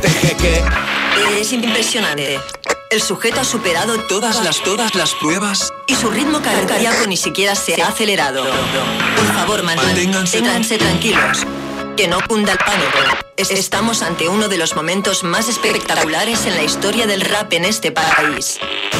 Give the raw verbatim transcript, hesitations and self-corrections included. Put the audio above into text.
Tejeque. Es impresionante. El sujeto ha superado Todas las, todas las pruebas. y su ritmo cardíaco ni siquiera se ha acelerado. Por favor, manténganse, manténganse tranquilos. Que no cunda el pánico. Es- Estamos ante uno de los momentos más espectaculares en la historia del rap en este país.